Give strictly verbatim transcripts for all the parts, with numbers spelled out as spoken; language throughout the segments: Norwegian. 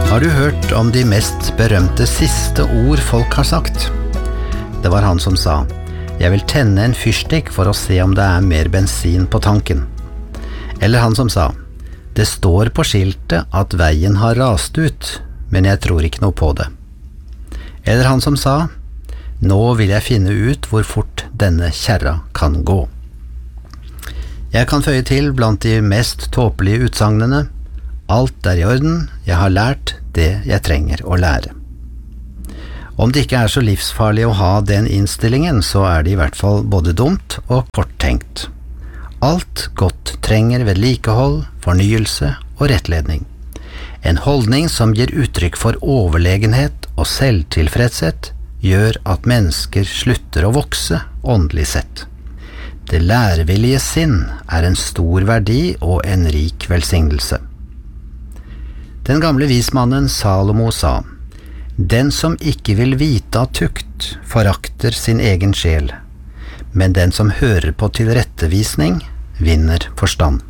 Har du hørt om de mest berømte siste ord folk har sagt? Det var han som sa, «Jeg vil tenne en fyrstikk for å se om det er mer bensin på tanken.» Eller han som sa, «Det står på skiltet at veien har rast ut, men jeg tror ikke noe på det.» Eller han som sa, «Nå vil jeg finne ut hvor fort denne kjerra kan gå.» Jeg kan føye til blant de mest tåpelige utsagnene, «Alt er i orden, jeg har lært det jeg trenger å lære.» Om det ikke er så livsfarlig å ha den innstillingen, så er det i hvert fall både dumt og korttenkt. Alt godt trenger vedlikehold, fornyelse og rettledning. En holdning som gir uttrykk for overlegenhet og selvtilfredshet gjør at mennesker slutter å vokse åndelig sett. Det lærevillige sinn er en stor verdi og en rik velsignelse. Den gamle vismannen Salomo sa, «Den som ikke vil vite av tukt, forakter sin egen sjel, men den som hører på tilrettevisning, vinner forstand.»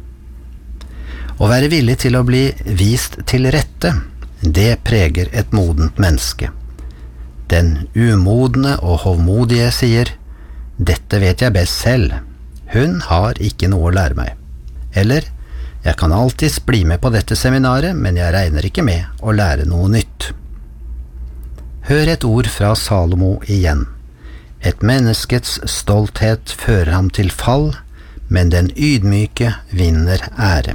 Å være villig til å bli vist til rette, det preger et modent menneske. Den umodne og hovmodige sier, «Dette vet jeg best selv, hun har ikke noe å lære meg.» Eller, «Jeg kan alltids bli med på dette seminaret, men jeg regner ikke med å lære noe nytt.» Hør et ord fra Salomo igjen. Et menneskets stolthet fører ham til fall, men den ydmyke vinner ære.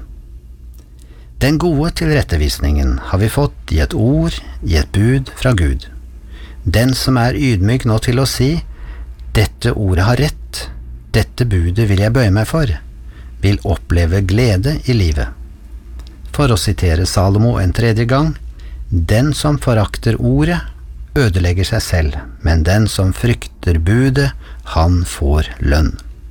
Den gode tilrettevisningen har vi fått i et ord, i et bud fra Gud. Den som er ydmyk nå til å si, «Dette ordet har rett, dette budet vil jeg bøye meg for», vil oppleve glede i livet. For å sitere Salomo en tredje gang, «Den som forakter ordet, ødelegger seg selv, men den som frykter budet, han får lønn.»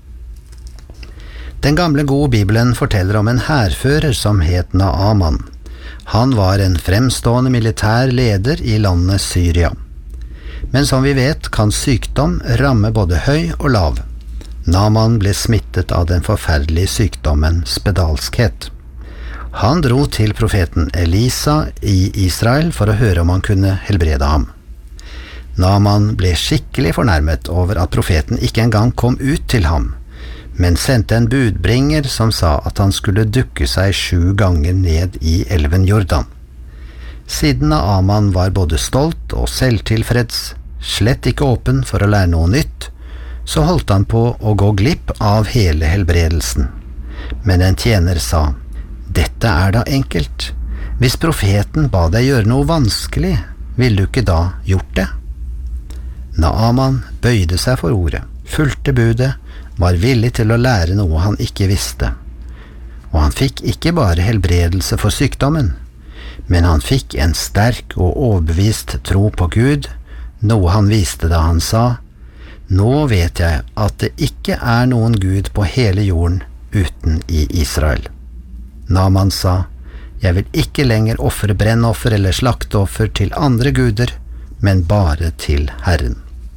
Den gamle gode Bibelen forteller om en hærfører som het Naaman. Han var en fremstående militær leder i landet Syria. Men som vi vet kan sykdom ramme både høy og lav. Naaman ble smittet av den forferdelige sykdommen spedalskhet. Han dro til profeten Elisa i Israel for å høre om han kunne helbrede ham. Naaman ble skikkelig fornærmet over at profeten ikke engang kom ut til ham, men sendte en budbringer som sa at han skulle dukke seg sju ganger ned i elven Jordan. Siden Naaman var både stolt og selvtilfreds, slett ikke åpen for å lære noe nytt, så holdt han på å gå glipp av hele helbredelsen. Men en tjener sa, «Dette er da enkelt. Hvis profeten ba deg gjøre noe vanskelig, ville du ikke da gjort det?» Naaman bøyde seg for ordet, fulgte budet, var villig til å lære noe han ikke visste. Og han fikk ikke bare helbredelse for sykdommen, men han fikk en sterk og overbevist tro på Gud, noe han viste da han sa, «Nå vet jeg at det ikke er noen Gud på hele jorden uten i Israel.» Naaman sa, «Jeg vil ikke lenger offre brennoffer eller slakteoffer til andre guder, men bare til Herren.»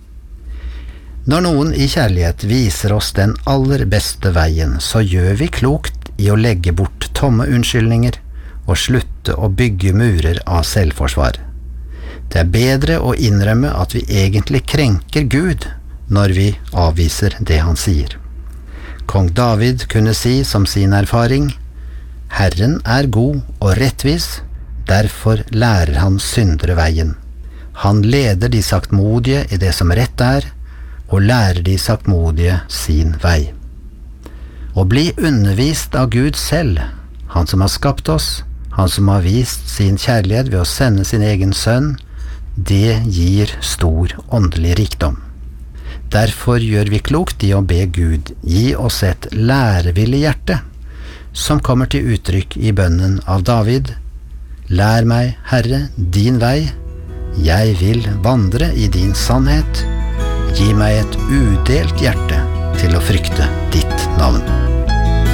Når noen i kjærlighet viser oss den aller beste veien, så gjør vi klokt i å legge bort tomme unnskyldninger og slutte å bygge murer av selvforsvar. Det er bedre å innrømme at vi egentlig krenker Gud når vi avviser det han sier. Kong David kunne si som sin erfaring, «Herren er god og rettvis, derfor lærer han syndere veien. Han leder de saktmodige i det som rett er, og lærer de saktmodige sin vei.» Å bli undervist av Gud selv, han som har skapt oss, han som har vist sin kjærlighet ved å sende sin egen sønn, det gir stor åndelig rikdom. Derfor gjør vi klokt i å be Gud gi oss et lærevillig hjerte, som kommer til uttrykk i bønnen av David, «Lær meg, Herre, din vei, jeg vil vandre i din sannhet, gi meg et udelt hjerte til å frykte ditt navn.»